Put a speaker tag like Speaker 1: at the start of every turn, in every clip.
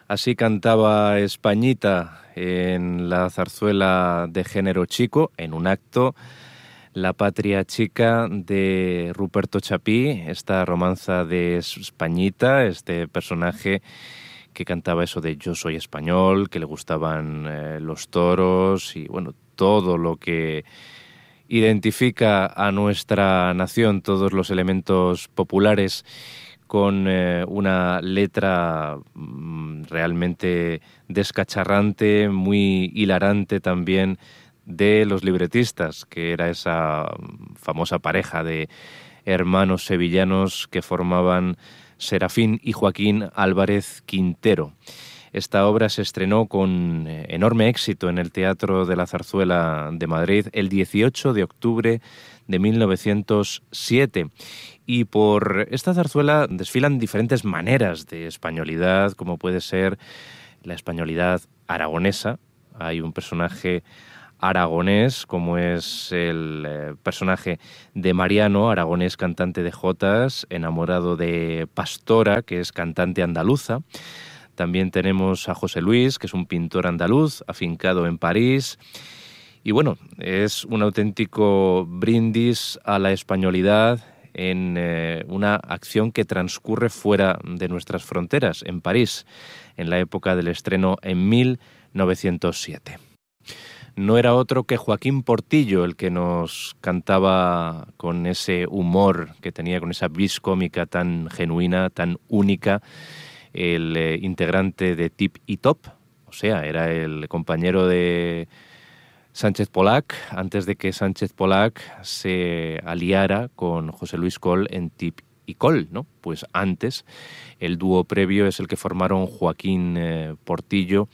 Speaker 1: Así cantaba Españita en la zarzuela de género chico, en un acto, La patria chica de Ruperto Chapí, esta romanza de Españita, este personaje que cantaba eso de yo soy español, que le gustaban los toros y bueno, todo lo que identifica a nuestra nación, todos los elementos populares, con una letra realmente descacharrante, muy hilarante también, de los libretistas, que era esa famosa pareja de hermanos sevillanos que formaban Serafín y Joaquín Álvarez Quintero. Esta obra se estrenó con enorme éxito en el Teatro de la Zarzuela de Madrid el 18 de octubre de 1907. Y por esta zarzuela desfilan diferentes maneras de españolidad, como puede ser la españolidad aragonesa. Hay un personaje aragonés, como es el personaje de Mariano, aragonés cantante de jotas, enamorado de Pastora, que es cantante andaluza. También tenemos a José Luis, que es un pintor andaluz, afincado en París. Y bueno, es un auténtico brindis a la españolidad en una acción que transcurre fuera de nuestras fronteras, en París, en la época del estreno en 1907. No era otro que Joaquín Portillo el que nos cantaba con ese humor que tenía, con esa vis cómica tan genuina, tan única, el integrante de Tip y Top, o sea, era el compañero de Sánchez Polac, antes de que Sánchez Polac se aliara con José Luis Coll en Tip y Coll, ¿no? Pues antes, el dúo previo es el que formaron Joaquín Portillo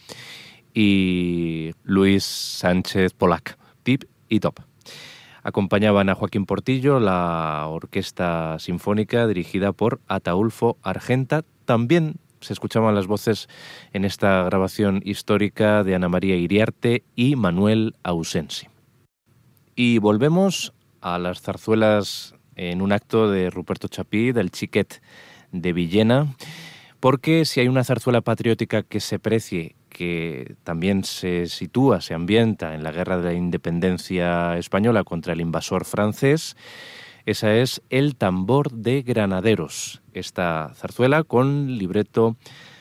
Speaker 1: y Luis Sánchez Polac, Tip y Top. Acompañaban a Joaquín Portillo la Orquesta Sinfónica dirigida por Ataúlfo Argenta. También se escuchaban las voces en esta grabación histórica de Ana María Iriarte y Manuel Ausensi. Y volvemos a las zarzuelas en un acto de Ruperto Chapí, del Xiquet de Villena, porque si hay una zarzuela patriótica que se precie, que también se sitúa, se ambienta en la Guerra de la Independencia Española contra el invasor francés, esa es El tambor de Granaderos, esta zarzuela con libreto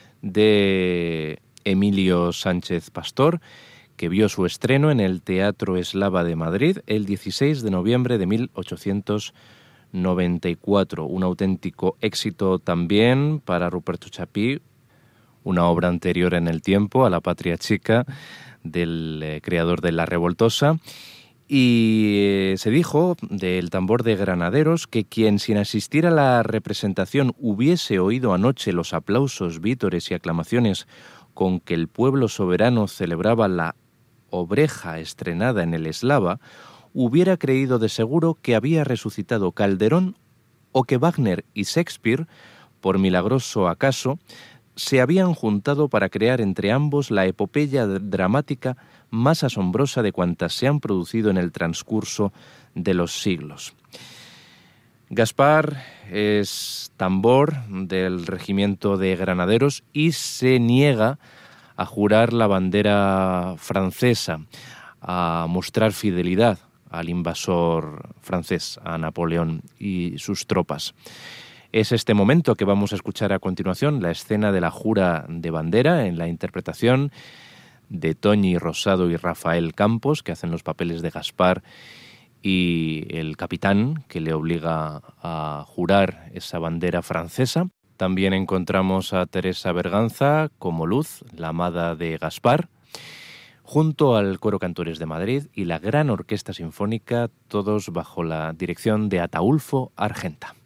Speaker 1: de Emilio Sánchez Pastor, que vio su estreno en el Teatro Eslava de Madrid el 16 de noviembre de 1894. Un auténtico éxito también para Ruperto Chapí, una obra anterior en el tiempo a La patria chica del creador de La revoltosa. Y se dijo del tambor de Granaderos que quien sin asistir a la representación hubiese oído anoche los aplausos, vítores y aclamaciones con que el pueblo soberano celebraba la obreja estrenada en el Eslava, hubiera creído de seguro que había resucitado Calderón o que Wagner y Shakespeare, por milagroso acaso, se habían juntado para crear entre ambos la epopeya dramática más asombrosa de cuantas se han producido en el transcurso de los siglos. Gaspar es tambor del regimiento de granaderos y se niega a jurar la bandera francesa, a mostrar fidelidad al invasor francés, a Napoleón y sus tropas. Es este momento que vamos a escuchar a continuación, la escena de la jura de bandera en la interpretación de Toñi Rosado y Rafael Campos, que hacen los papeles de Gaspar y el capitán que le obliga a jurar esa bandera francesa. También encontramos a Teresa Berganza como Luz, la amada de Gaspar, junto al Coro Cantores de Madrid y la Gran Orquesta Sinfónica, todos bajo la dirección de Ataúlfo Argenta.